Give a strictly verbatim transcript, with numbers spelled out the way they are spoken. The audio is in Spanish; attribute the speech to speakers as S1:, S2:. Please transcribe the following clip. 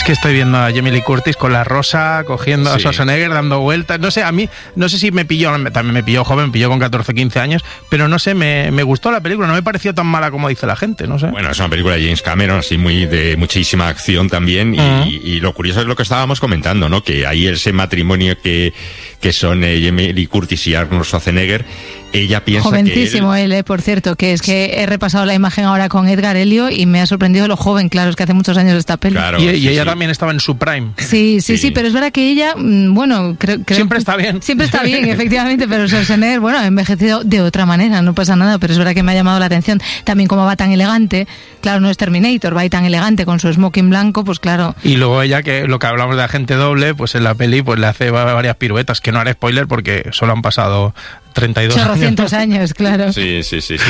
S1: que estoy viendo a Jamie Lee Curtis con la rosa, cogiendo sí. a Schwarzenegger, dando vueltas. No sé, a mí, no sé si me pilló, también me pilló joven, me pilló con catorce, quince años, pero no sé, me, me gustó la película, no me pareció tan mala como dice la gente, no sé.
S2: Bueno, es una película de James Cameron, así muy de muchísima acción también, y, uh-huh. y, y lo curioso es lo que estábamos comentando, ¿no? Que ahí ese matrimonio que, que son eh, Jamie Lee Curtis y Arnold Schwarzenegger, ella piensa
S3: jovencísimo
S2: que él...
S3: él, eh, por cierto, que es que he repasado la imagen ahora con Edgar Elio y me ha sorprendido lo joven, claro, es que hace muchos años esta peli.
S1: Claro, y, y sí, ella sí. también estaba en su prime.
S3: Sí, sí, sí, sí, pero es verdad que ella, bueno, creo que...
S1: Siempre está bien.
S3: Siempre está bien, efectivamente, pero Schwarzenegger, bueno, ha envejecido de otra manera, no pasa nada, pero es verdad que me ha llamado la atención también cómo va tan elegante, claro, no es Terminator, va ahí tan elegante con su smoking blanco, pues claro.
S1: Y luego ella, que lo que hablamos de agente doble, pues en la peli pues le hace varias piruetas, que no haré spoiler porque solo han pasado treinta y dos
S3: chorrocientos años, claro.
S2: Sí, sí, sí, sí.